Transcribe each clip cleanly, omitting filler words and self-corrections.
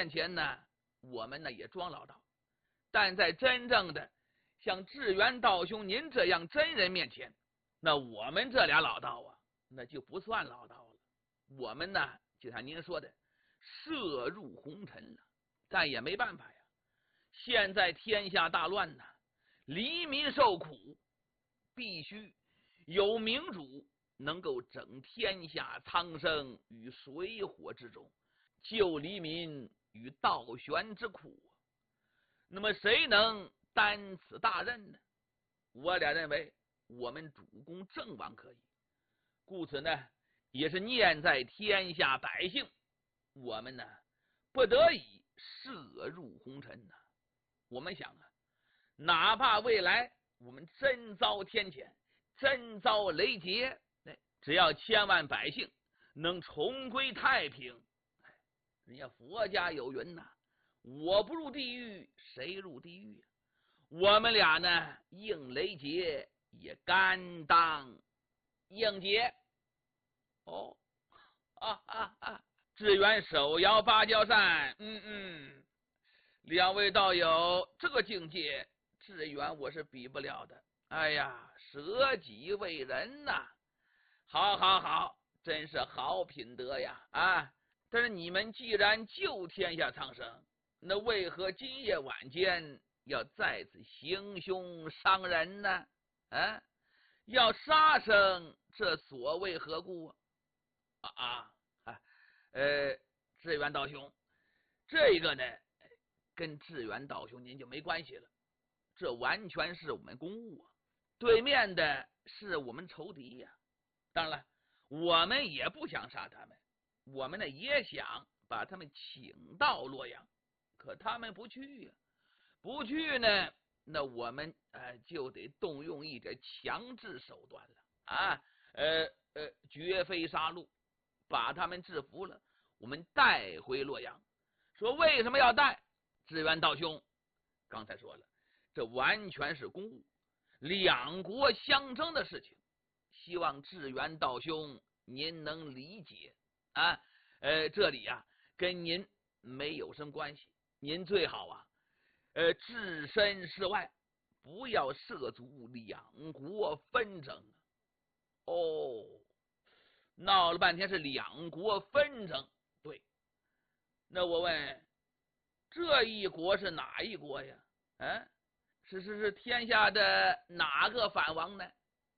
面前呢，我们呢也装老道，但在真正的像智源道兄您这样真人面前，那我们这俩老道啊，那就不算老道了。我们呢，就像您说的，涉入红尘了，但也没办法呀。现在天下大乱呐，黎民受苦，必须有明主能够整天下苍生于水火之中，救黎民于倒悬之苦。那么谁能担此大任呢？我俩认为我们主公郑王可以，故此呢，也是念在天下百姓，我们呢不得已涉入红尘呐。我们想啊，哪怕未来我们真遭天谴，真遭雷劫，只要千万百姓能重归太平，人家佛家有云呐，我不入地狱，谁入地狱？我们俩呢，应雷劫也甘当应劫。哦，智源手摇芭蕉扇，两位道友，这个境界，智源我是比不了的。哎呀，舍己为人呐，好，真是好品德呀！啊，但是你们既然救天下苍生，那为何今夜晚间要再次行凶伤人呢？啊，要杀生，这所谓何故智源道兄，这个呢，跟智源道兄您就没关系了，这完全是我们公务啊。对面的是我们仇敌呀，当然了，我们也不想杀他们，我们呢也想把他们请到洛阳，可他们不去呀，不去呢，那我们就得动用一点强制手段了啊，绝非杀戮，把他们制服了，我们带回洛阳。说为什么要带？智源道兄刚才说了，这完全是公务，两国相争的事情，希望智源道兄您能理解啊。这里啊跟您没有什么关系，您最好啊置身事外，不要涉足两国纷争。哦，闹了半天是两国纷争，对，那我问这一国是哪一国呀？是天下的哪个藩王呢？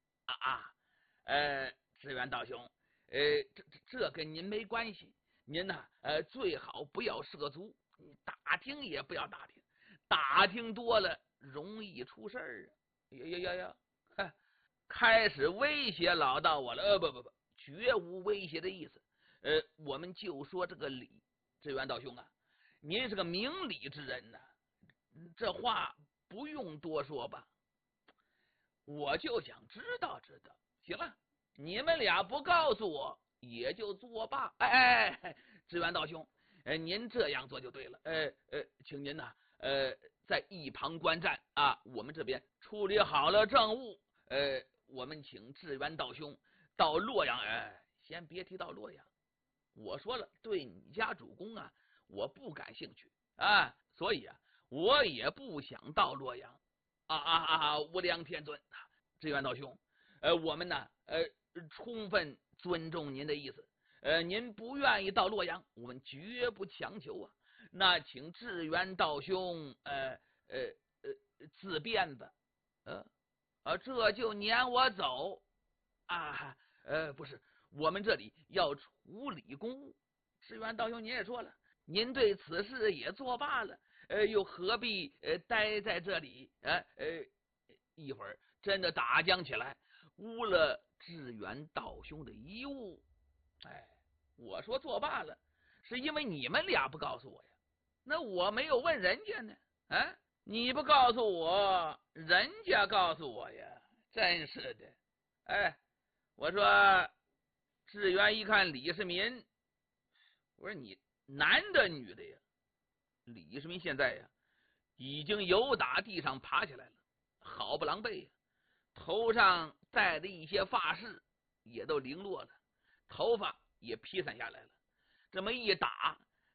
智源道兄，这跟您没关系，您呢最好不要涉足，你打听也不要打听，打听多了容易出事儿啊！开始威胁老道我了，不，绝无威胁的意思。我们就说这个理，智源道兄啊，您是个明理之人呐，这话不用多说吧？我就想知道。行了，你们俩不告诉我也就作罢。智源道兄，您这样做就对了。请您呐，在一旁观战啊，我们这边处理好了政务。我们请智源道兄到洛阳。先别提到洛阳，我说了，对你家主公啊，我不感兴趣啊，所以啊，我也不想到洛阳。无量天尊，智源道兄，我们呢，充分尊重您的意思。您不愿意到洛阳，我们绝不强求啊。那请智源道兄，自便吧。这就撵我走啊？不是，我们这里要处理公务。智源道兄，您也说了，您对此事也作罢了，又何必待在这里？一会儿真的打将起来，污了智源道兄的遗物。我说作罢了，是因为你们俩不告诉我呀。那我没有问人家呢。你不告诉我，人家告诉我呀，真是的。我说智源一看李世民，我说你男的女的呀？李世民现在呀已经由打地上爬起来了，好不狼狈呀，头上戴的一些发饰也都零落了，头发也披散下来了，这么一打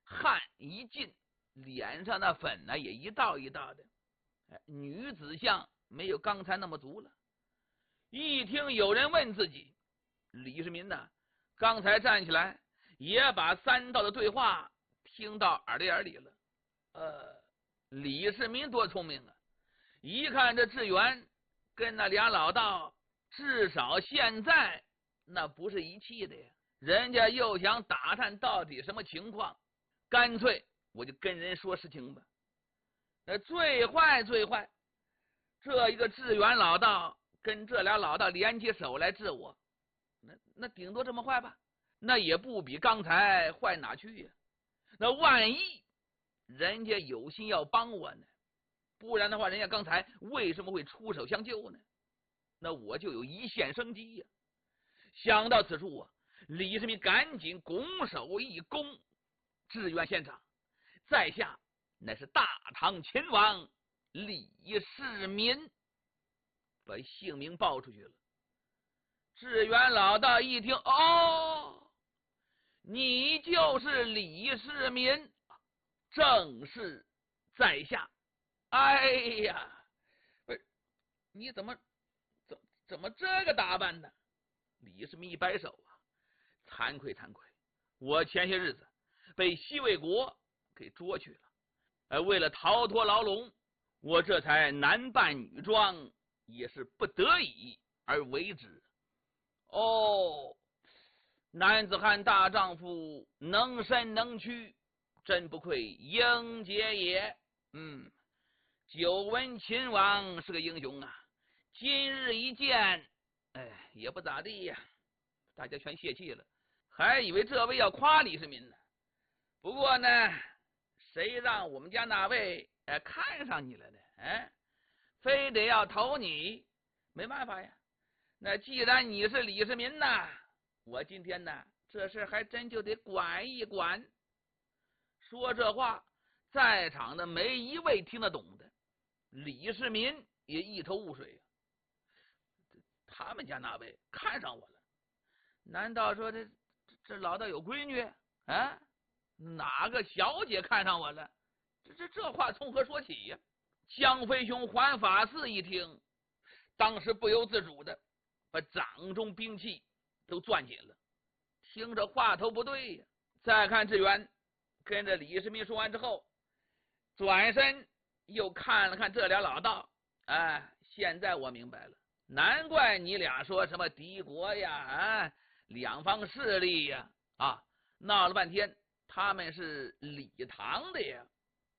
汗一尽，脸上那粉呢也一道一道的，女子相没有刚才那么足了。一听有人问自己，李世民呢，刚才站起来也把三道的对话听到耳朵眼里了。李世民多聪明啊！一看这智源跟那俩老道，至少现在那不是一气的呀。人家又想打探到底什么情况，干脆我就跟人说实情吧。最坏，这一个智源老道跟这俩老道联起手来治我，那顶多这么坏吧，那也不比刚才坏哪去呀。那万一人家有心要帮我呢，不然的话，人家刚才为什么会出手相救呢？那我就有一线生机呀。想到此处啊，李世民赶紧拱手一躬：“智源县长，在下乃是大唐秦王李世民。”把姓名报出去了。智源老道一听，哦，你就是李世民，正是在下。哎呀，不是，你怎么这个打扮呢？李世民一摆手啊，惭愧，我前些日子被西魏国给捉去了，为了逃脱牢笼，我这才男扮女装，也是不得已而为之。哦，男子汉大丈夫，能伸能屈，真不愧英杰也。久闻秦王是个英雄啊，今日一见，也不咋地呀。大家全泄气了，还以为这位要夸李世民呢。不过呢，谁让我们家那位看上你了呢？非得要投你，没办法呀。那既然你是李世民呐，我今天呢，这事还真就得管一管。说这话，在场的没一位听得懂的。李世民也一头雾水啊。他们家那位看上我了，难道说这老道有闺女啊？哪个小姐看上我了？这话从何说起呀？江飞兄还法寺一听，当时不由自主的把掌中兵器都攥紧了。听着话头不对呀。再看智源跟着李世民说完之后，转身又看了看这俩老道，现在我明白了，难怪你俩说什么敌国呀，两方势力呀，闹了半天他们是李唐的呀。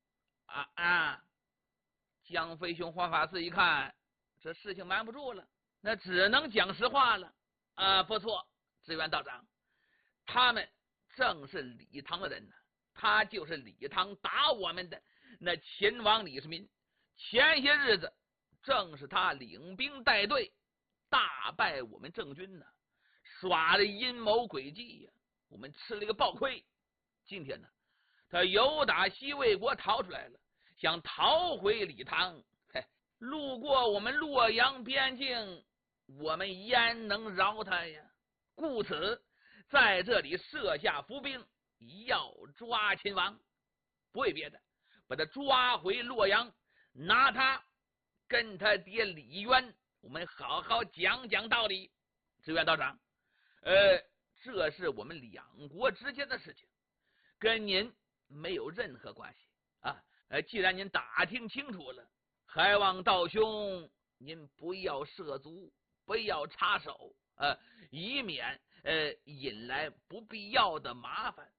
江飞兄换法寺一看，这事情瞒不住了，那只能讲实话了。不错，智源道长，他们正是李唐的人呢，他就是李唐打我们的那秦王李世民。前些日子正是他领兵带队大败我们郑军呢，耍了阴谋诡计呀，我们吃了一个暴亏。今天呢，他由打西魏国逃出来了，想逃回李唐。路过我们洛阳边境，我们焉能饶他呀？故此在这里设下伏兵，要抓秦王，不为别的，把他抓回洛阳，拿他跟他爹李渊，我们好好讲讲道理。智源道长，这是我们两国之间的事情，跟您没有任何关系啊。既然您打听清楚了，还望道兄您不要涉足，不要插手，以免引来不必要的麻烦。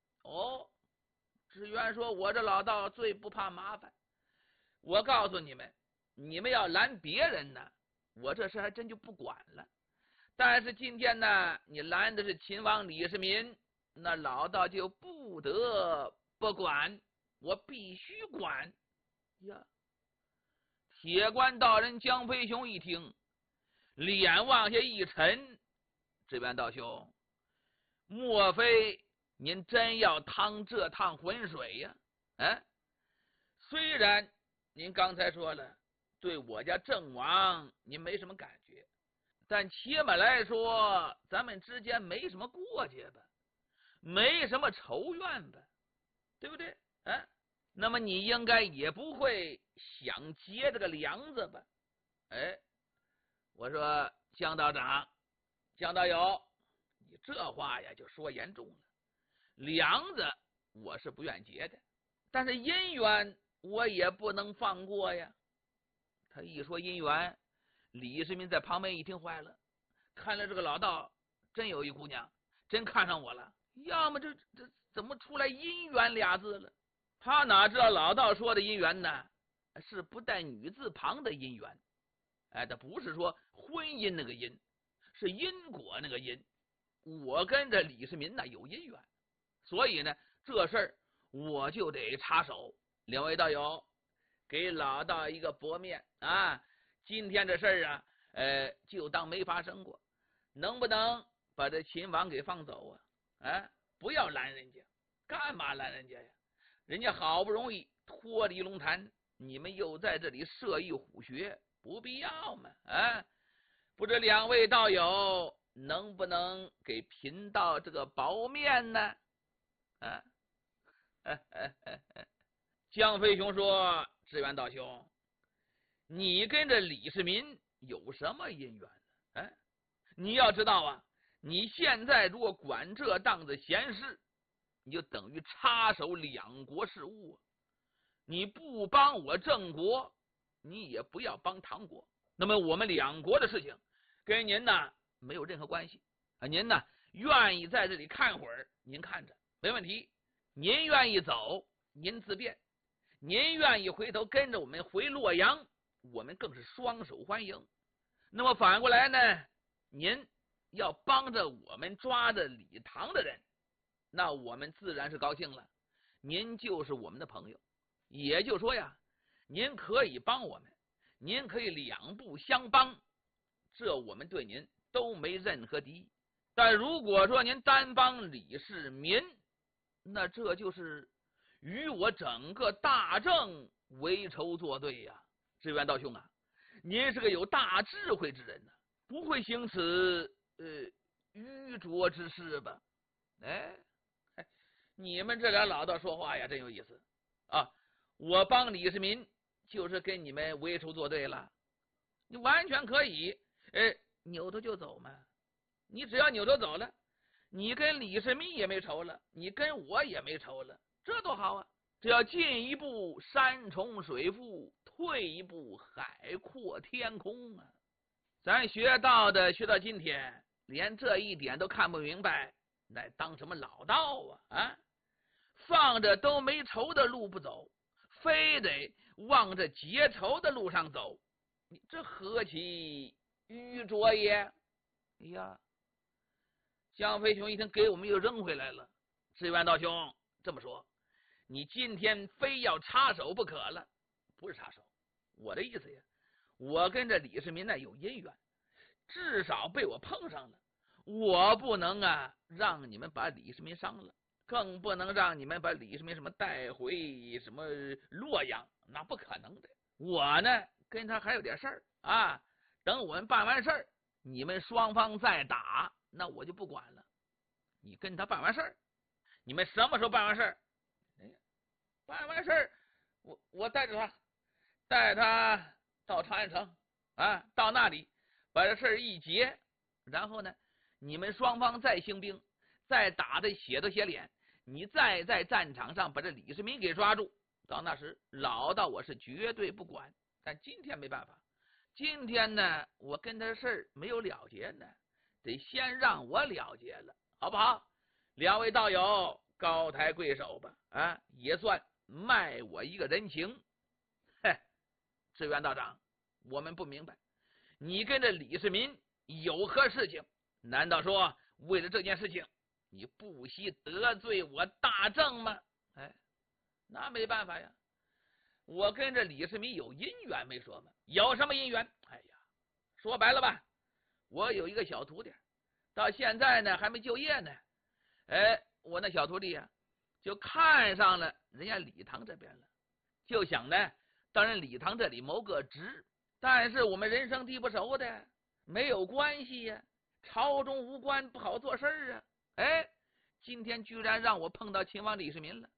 智源说，我这老道最不怕麻烦。我告诉你们，你们要拦别人呢，我这事还真就不管了。但是今天呢，你拦的是秦王李世民，那老道就不得不管，我必须管呀。铁关道人江飞雄一听，脸往下一沉，智源道兄，莫非您真要趟这趟浑水呀？虽然您刚才说了对我家郑王您没什么感觉，但起码来说咱们之间没什么过节吧，没什么仇怨吧。 对不对？那么你应该也不会想结这个梁子吧？我说江道长、江道友，你这话呀就说严重了。梁子我是不愿结的，但是姻缘我也不能放过呀。他一说姻缘，李世民在旁边一听坏了，看来这个老道真有一姑娘，真看上我了。要么这怎么出来姻缘俩字了？他哪知道老道说的姻缘呢，是不带女字旁的姻缘。这不是说婚姻那个姻，是因果那个因。我跟着李世民呢有姻缘，所以呢这事儿我就得插手。两位道友，给老道一个薄面啊！今天这事儿啊，就当没发生过，能不能把这秦王给放走啊？不要拦人家，干嘛拦人家呀？人家好不容易脱离龙潭，你们又在这里设一虎穴，不必要嘛？不知两位道友能不能给贫道这个薄面呢？江飞雄说：“志远道兄，你跟着李世民有什么姻缘呢？你要知道啊，你现在如果管这档子闲事，你就等于插手两国事务。你不帮我郑国，你也不要帮唐国。那么我们两国的事情跟您呢没有任何关系您呢愿意在这里看会儿，您看着没问题。您愿意走，您自便。您愿意回头跟着我们回洛阳，我们更是双手欢迎。那么反过来呢，您要帮着我们抓着李唐的人，那我们自然是高兴了。您就是我们的朋友，也就是说呀，您可以帮我们，您可以两不相帮，这我们对您都没任何敌意。但如果说您单帮李世民，那这就是与我整个大政为仇作对呀。志远道兄啊，您是个有大智慧之人不会行此愚拙之事吧？你们这俩老道说话呀真有意思啊！我帮李世民就是跟你们为仇作对了，你完全可以扭头就走嘛。你只要扭头走了，你跟李世民也没仇了，你跟我也没仇了，这多好啊！只要进一步山重水复，退一步海阔天空啊！咱学道的学到今天，连这一点都看不明白，那当什么老道啊？放着都没仇的路不走，非得往着结仇的路上走，你这何其愚拙也！哎呀，江飞雄一听给我们又扔回来了。志远道兄这么说，你今天非要插手不可了。不是插手，我的意思呀，我跟这李世民呢有姻缘，至少被我碰上了，我不能让你们把李世民伤了，更不能让你们把李世民什么带回什么洛阳，那不可能的。我呢跟他还有点事儿等我们办完事儿，你们双方再打，那我就不管了。你跟他办完事儿，你们什么时候办完事儿？办完事儿，我带他到长安城到那里把这事儿一结，然后呢，你们双方再兴兵，再打的血都血脸，你再在战场上把这李世民给抓住。到那时，老道我是绝对不管。但今天没办法，今天呢，我跟他的事儿没有了结呢，得先让我了结了，好不好？两位道友高抬贵手吧，也算卖我一个人情。志远道长，我们不明白，你跟着李世民有何事情？难道说为了这件事情，你不惜得罪我大政吗？那没办法呀，我跟着李世民有姻缘没说吗？有什么姻缘？说白了吧，我有一个小徒弟，到现在呢还没就业呢。我那小徒弟就看上了人家李唐这边了，就想呢到人李唐这里谋个职。但是我们人生地不熟的，没有关系呀，朝中无关，不好做事今天居然让我碰到秦王李世民了。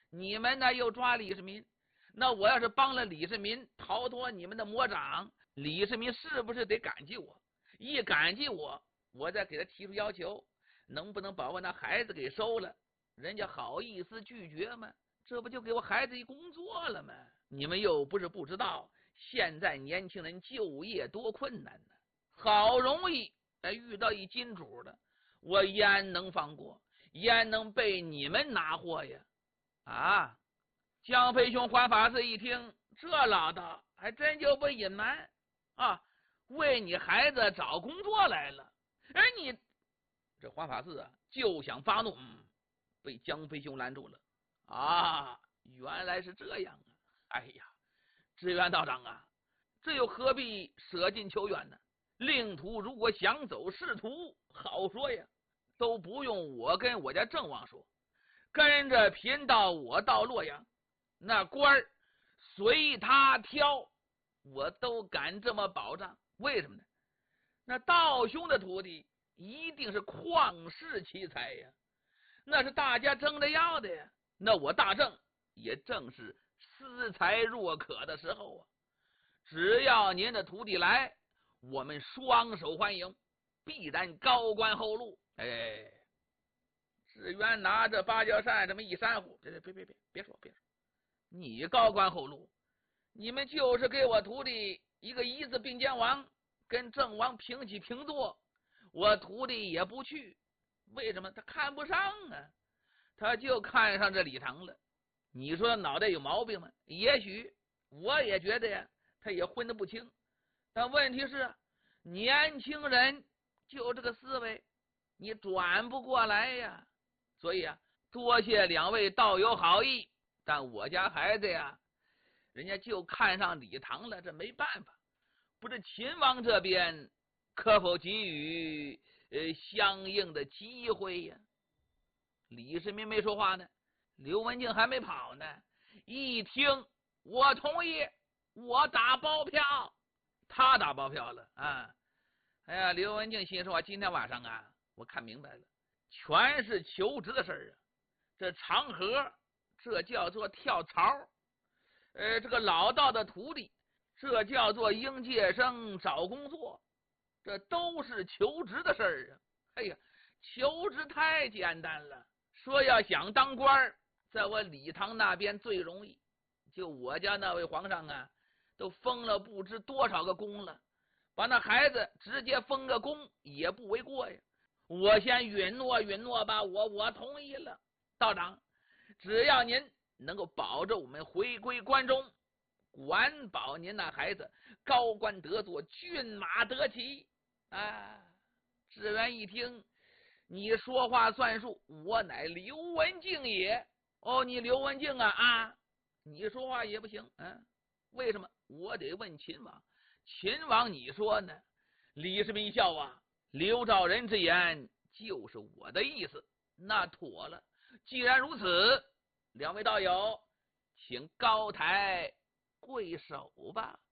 你们呢又抓李世民，那我要是帮了李世民逃脱你们的魔掌，李世民是不是得感激我？一感激我，我再给他提出要求，能不能把我那孩子给收了？人家好意思拒绝吗？这不就给我孩子一工作了吗？你们又不是不知道，现在年轻人就业多困难呢，好容易遇到一金主的，我焉能放过？焉能被你们拿货呀？啊！江飞兄环法师一听，这老道还真就不隐瞒啊，为你孩子找工作来了。哎，你这环法师啊，就想发怒，被江飞兄拦住了。啊，原来是这样啊！哎呀，志远道长啊，这又何必舍近求远呢？令徒如果想走仕途，好说呀，都不用我跟我家郑王说，跟着贫道我到洛阳，那官儿随他挑，我都敢这么保障。为什么呢？那道兄的徒弟一定是旷世奇才呀，那是大家争着要的呀。那我大郑也正是思才若渴的时候啊！只要您的徒弟来，我们双手欢迎，必然高官厚禄。哎，志远拿着芭蕉扇这么一扇呼，别说，你高官厚禄，你们就是给我徒弟一个一字并肩王，跟郑王平起平坐，我徒弟也不去。为什么？他看不上啊，他就看上这李唐了。你说他脑袋有毛病吗？也许我也觉得呀，他也混得不清。但问题是，年轻人就这个思维，你转不过来呀。所以啊，多谢两位道友好意，但我家孩子呀，人家就看上李唐了，这没办法。不知秦王这边可否给予相应的机会呀？李世民没说话呢，刘文静还没跑呢。一听我同意，我打包票，他打包票了啊！哎呀，刘文静心说，今天晚上啊，我看明白了，全是求职的事儿啊。这长河，这叫做跳槽，这个老道的徒弟，这叫做应届生找工作，这都是求职的事儿啊。哎呀，求职太简单了，说要想当官，在我李唐那边最容易。就我家那位皇上啊，都封了不知多少个公了，把那孩子直接封个公也不为过呀。我先允诺吧，我同意了。道长，只要您能够保着我们回归关中，管保您那孩子高官得坐，骏马得骑啊！志远一听，你说话算数，我乃刘文静也。哦，你刘文静啊，你说话也不行，为什么？我得问秦王。秦王你说呢？李世民笑啊，刘兆仁之言就是我的意思。那妥了，既然如此，两位道友请高抬贵手吧。